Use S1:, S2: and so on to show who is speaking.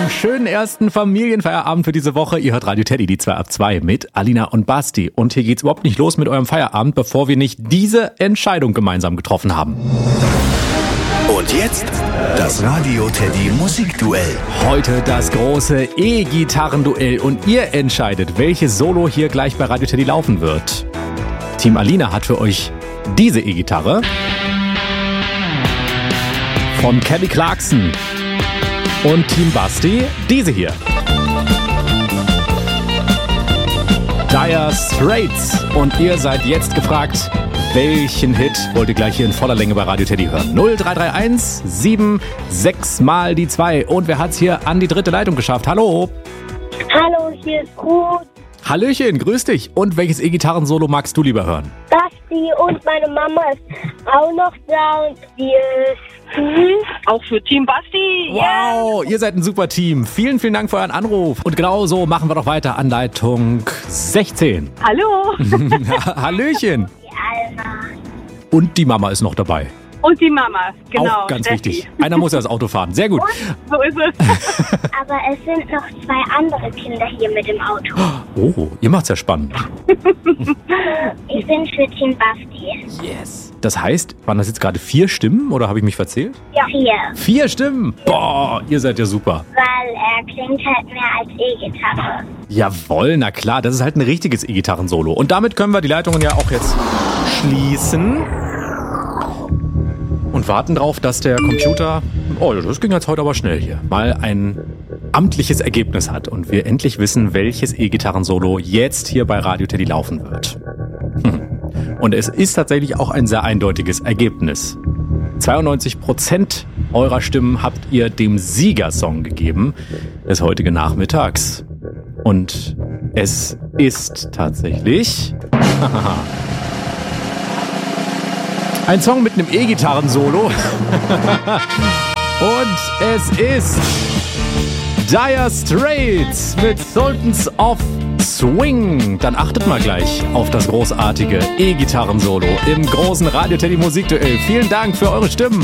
S1: schönen ersten Familienfeierabend für diese Woche. Ihr hört Radio Teddy, die 2 ab 2 mit Alina und Basti. Und hier geht's überhaupt nicht los mit eurem Feierabend, bevor wir nicht diese Entscheidung gemeinsam getroffen haben.
S2: Und jetzt das Radio Teddy Musikduell.
S1: Heute das große E-Gitarrenduell und ihr entscheidet, welches Solo hier gleich bei Radio Teddy laufen wird. Team Alina hat für euch diese E-Gitarre von Kelly Clarkson und Team Basti diese hier. Dire Straits. Und ihr seid jetzt gefragt, welchen Hit wollt ihr gleich hier in voller Länge bei Radio Teddy hören? 0331 76 mal die 2. Und wer hat's hier an die dritte Leitung geschafft? Hallo.
S3: Hallo, hier ist Ruth.
S1: Hallöchen, grüß dich. Und welches E-Gitarren-Solo magst du lieber hören?
S3: Basti und meine Mama ist auch noch da und die ist
S4: auch für Team Basti.
S1: Wow, ihr seid ein super Team. Vielen, vielen Dank für euren Anruf. Und genau so machen wir doch weiter an Leitung 16.
S4: Hallo.
S1: Hallöchen.
S3: die Alma.
S1: Und die Mama ist noch dabei.
S4: Und die Mama, genau.
S1: Auch ganz
S4: Steffi.
S1: wichtig. Einer muss ja das Auto fahren. Sehr gut.
S4: So ist es.
S3: Aber es sind noch 2 andere Kinder hier mit dem Auto.
S1: Oh, ihr macht's ja spannend.
S3: Ich bin für Team Basti.
S1: Yes. Das heißt, waren das jetzt gerade 4 Stimmen oder habe ich mich verzählt?
S3: Ja. 4.
S1: 4 Stimmen? Boah, ihr seid ja super.
S3: Weil er klingt halt mehr als E-Gitarre.
S1: Jawohl, na klar, das ist halt ein richtiges E-Gitarren-Solo. Und damit können wir die Leitungen ja auch jetzt schließen. Und warten drauf, dass der Computer, oh, das ging jetzt heute aber schnell hier, mal ein amtliches Ergebnis hat und wir endlich wissen, welches E-Gitarren-Solo jetzt hier bei Radio Teddy laufen wird. Und es ist tatsächlich auch ein sehr eindeutiges Ergebnis. 92% eurer Stimmen habt ihr dem Siegersong gegeben des heutigen Nachmittags. Und es ist tatsächlich ein Song mit einem E-Gitarren-Solo. Und es ist Dire Straits mit Sultans of Swing. Dann achtet mal gleich auf das großartige E-Gitarren-Solo im großen Radio Teddy Musikduell. Vielen Dank für eure Stimmen.